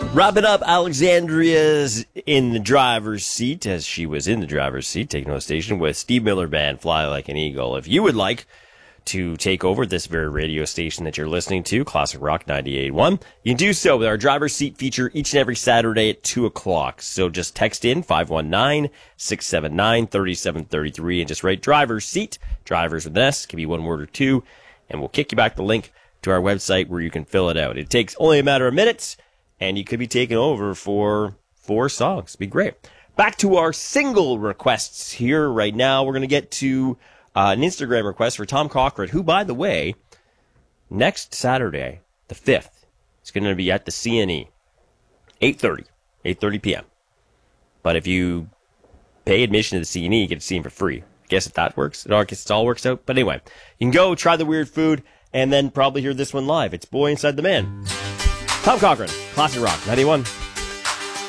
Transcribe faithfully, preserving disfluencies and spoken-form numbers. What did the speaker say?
Wrapping up, Alexandria's in the driver's seat, as she was in the driver's seat, taking over the station with Steve Miller Band, Fly Like an Eagle. If you would like to take over this very radio station that you're listening to, Classic Rock ninety-eight point one, you can do so with our driver's seat feature each and every Saturday at two o'clock. So just text in five one nine, six seven nine, three seven three three and just write driver's seat, drivers with an S, can be one word or two, and we'll kick you back the link to our website where you can fill it out. It takes only a matter of minutes, and you could be taken over for four songs. It'd be great. Back to our single requests here right now. We're going to get to uh, an Instagram request for Tom Cochran, who, by the way, next Saturday, the fifth, is going to be at the C N E, eight thirty, eight thirty p.m. But if you pay admission to the C N E, you get to see him for free. I guess if that works, I guess it all works out. But anyway, you can go try the weird food and then probably hear this one live. It's Boy Inside the Man. Tom Cochran, Classic Rock ninety-one.